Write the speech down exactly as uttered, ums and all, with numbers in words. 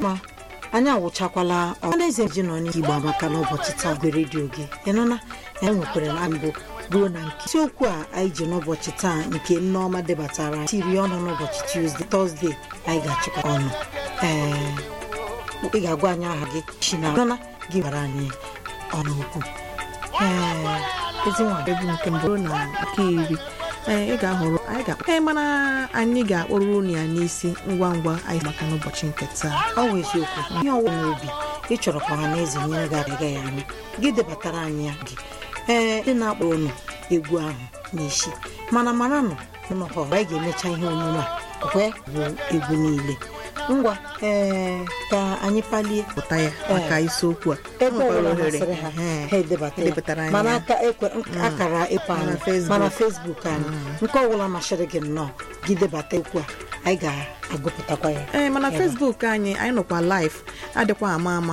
ma anyị awụchakwala ọhaneze ji nọ n'Igbo Amaka n'ụbọchị taa gwe redio gị ịnụna ya nwekwara na mbụ ruo na nke isiokwu a anyị ji n'ụbọchị taa nke Nneọma debatara tiri ọnụ n'ụbọchị Tuesday Thursday anyị ga-achịkwa ọnụ ee ị ga-agwa anyị aha gị si na ịnụna gị gwara anyị ọnụ okwu ee ezinwa egwu nke mbụ na nke iri ee ị ga-ahụrụ anyị ga ee mana anyị ga-akpọrọ unu ya n'isi ngwa ngwa anyị maka n'ụbọchị nke taa. Ọ bụ eziokwu ihe ọwụ n'obi ị chọrọ ka ọhaneze nyere gị agaghị ya anyị gị debatara anyị ya gị ee ị na-akpọ unu egwu ahụ n'isi mana mara nọ nnọkọ anyị ga-emecha ihe omume a wee bụ egwu niile ngwa ee ka anyị palie pụta ya maka isiokwu a ebe ọbụla masịrị ha ha edebatara ya mana aka ekwe akara ịpa anyị mana Facebook anyị nke ọbụla masịrị gị nnọọ gị debata okwu a anyị ga-agụpụtakwa ya ee mana Facebook anyị anyị nọkwa live adịkwa ama ama